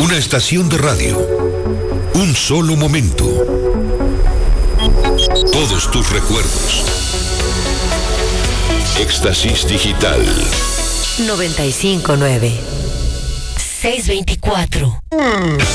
Una estación de radio. Un solo momento. Todos tus recuerdos. Éxtasis Digital. 95.9. 624.